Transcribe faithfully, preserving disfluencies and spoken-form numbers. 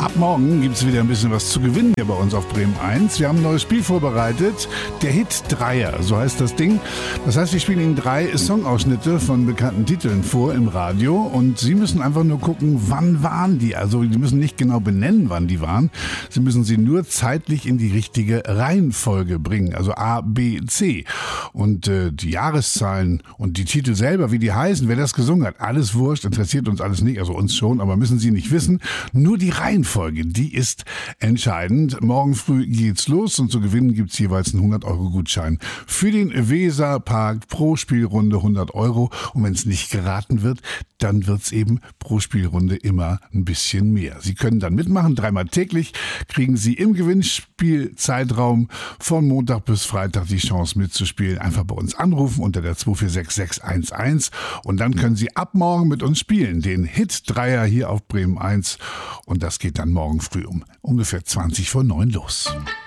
Ab morgen gibt es wieder ein bisschen was zu gewinnen hier bei uns auf Bremen eins. Wir haben ein neues Spiel vorbereitet, der Hit Dreier, so heißt das Ding. Das heißt, wir spielen Ihnen drei Songausschnitte von bekannten Titeln vor im Radio und Sie müssen einfach nur gucken, wann waren die. Also Sie müssen nicht genau benennen, wann die waren. Sie müssen sie nur zeitlich in die richtige Reihenfolge bringen, also A, B, C. Und äh, die Jahreszahlen und die Titel selber, wie die heißen, wer das gesungen hat, alles wurscht, interessiert uns alles nicht, also uns schon, aber müssen Sie nicht wissen. Nur die Reihenfolge, die ist entscheidend. Morgen früh geht's los und zu gewinnen gibt's jeweils einen hundert Euro Gutschein für den Weserpark pro Spielrunde hundert Euro. Und wenn es nicht geraten wird, dann wird's eben pro Spielrunde immer ein bisschen mehr. Sie können dann mitmachen, dreimal täglich kriegen Sie im Gewinnspielzeitraum von Montag bis Freitag die Chance mitzuspielen. Einfach bei uns anrufen unter der zwei vier sechs sechs eins eins und dann können Sie ab morgen mit uns spielen. Den Hit Dreier hier auf Bremen eins und das geht dann morgen früh um ungefähr zwanzig vor neun los.